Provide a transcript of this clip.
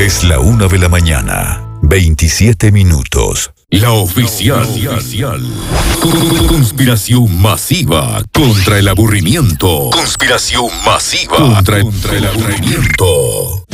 Es la 1 de la mañana, 27 minutos. La oficial. Conspiración masiva contra el aburrimiento. Conspiración masiva contra el aburrimiento.